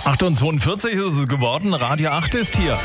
8:42 ist es geworden. Radio 8 ist hier.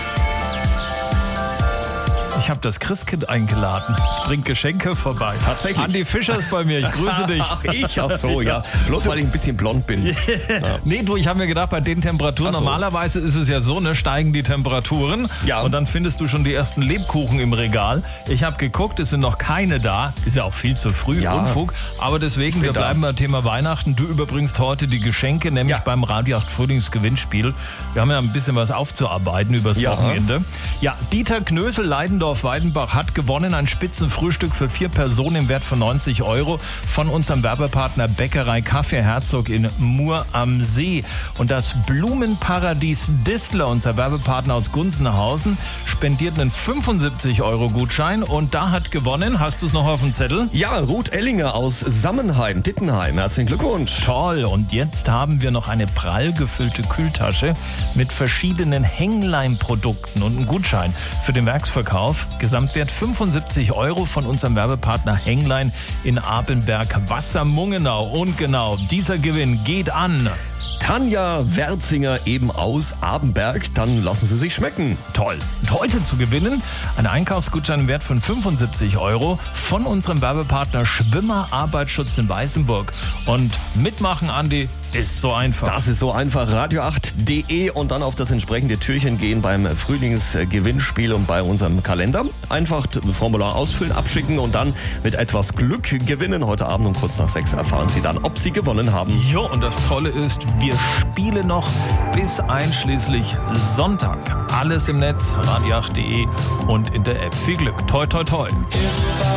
Ich habe das Christkind eingeladen. Es bringt Geschenke vorbei. Tatsächlich. Andi Fischer ist bei mir. Ich grüße dich. Ach, so, ja. Bloß weil ich ein bisschen blond bin. Ja. Nee, du, ich habe mir gedacht, bei den Temperaturen, Ach so. Normalerweise ist es ja so, ne, steigen die Temperaturen. Ja. Und dann findest du schon die ersten Lebkuchen im Regal. Ich habe geguckt, es sind noch keine da. Ist ja auch viel zu früh, Ja. Unfug. Aber deswegen, wir bleiben beim Thema Weihnachten. Du überbringst heute die Geschenke, nämlich beim Radio 8 Frühlingsgewinnspiel. Wir haben ja ein bisschen was aufzuarbeiten übers Wochenende. Ja, Dieter Knösel, Leidendorf-Weidenbach, hat gewonnen. Ein Spitzenfrühstück für 4 Personen im Wert von 90 € von unserem Werbepartner Bäckerei Kaffee Herzog in Mur am See. Und das Blumenparadies Distler, unser Werbepartner aus Gunzenhausen, spendiert einen 75-€-Gutschein. Und da hat gewonnen, hast du es noch auf dem Zettel? Ja, Ruth Ellinger aus Sammenheim, Dittenheim. Herzlichen Glückwunsch. Toll. Und jetzt haben wir noch eine prall gefüllte Kühltasche mit verschiedenen Hänglein-Produkten und einen Gutschein für den Werksverkauf. Gesamtwert 75 € von unserem Werbepartner Hänglein in Abenberg-Wassermungenau. Und genau, dieser Gewinn geht an Tanja Werzinger eben aus Abenberg. Dann lassen Sie sich schmecken. Toll. Und heute zu gewinnen ein Einkaufsgutschein im Wert von 75 € von unserem Werbepartner Schwimmer Arbeitsschutz in Weißenburg. Und mitmachen, Andi, ist so einfach. Das ist so einfach. Radio8.de und dann auf das entsprechende Türchen gehen beim Frühlingsgewinnspiel und bei unserem Kalender. Einfach Formular ausfüllen, abschicken und dann mit etwas Glück gewinnen. Heute Abend um kurz nach 6 erfahren Sie dann, ob Sie gewonnen haben. Jo, und das Tolle ist, wir spielen noch bis einschließlich Sonntag. Alles im Netz, radio8.de und in der App. Viel Glück. Toi, toi, toi.